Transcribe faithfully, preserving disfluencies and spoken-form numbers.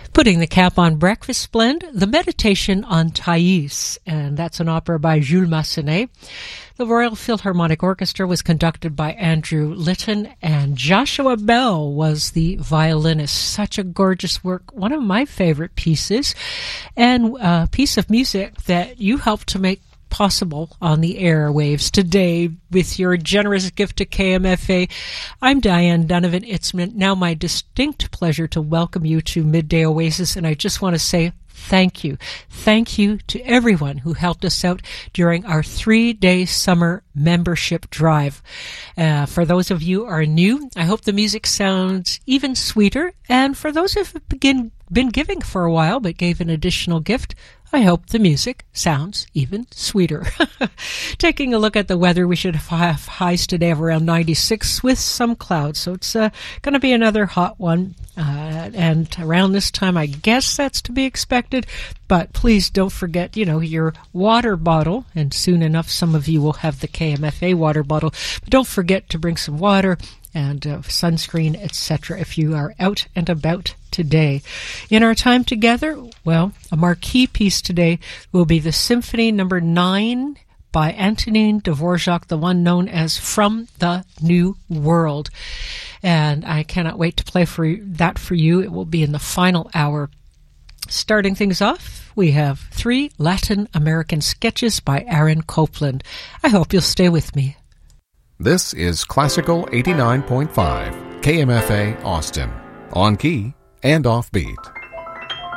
Putting the cap on Breakfast Blend, The Meditation on Thais, and that's an opera by Jules Massenet. The Royal Philharmonic Orchestra was conducted by Andrew Litton, and Joshua Bell was the violinist. Such a gorgeous work, one of my favorite pieces, and a piece of music that you helped to make possible on the airwaves today with your generous gift to K M F A. I'm Diane Donovan. It's now my distinct pleasure to welcome you to Midday Oasis, and I just want to say thank you. Thank you to everyone who helped us out during our three-day summer membership drive. Uh, for those of you who are new, I hope the music sounds even sweeter, and for those who have begin, been giving for a while but gave an additional gift, I hope the music sounds even sweeter. Taking a look at the weather, we should have highs today of around ninety-six with some clouds. So it's uh, going to be another hot one. Uh, and around this time, I guess that's to be expected. But please don't forget, you know, your water bottle. And soon enough, some of you will have the K M F A water bottle. But don't forget to bring some water and uh, sunscreen, et cetera, if you are out and about today. In our time together, well, a marquee piece today will be the Symphony Number Nine by Antonin Dvorak, the one known as From the New World. And I cannot wait to play for you, that for you. It will be in the final hour. Starting things off, we have three Latin American sketches by Aaron Copland. I hope you'll stay with me. This is Classical eighty-nine point five, K M F A Austin, on key and offbeat.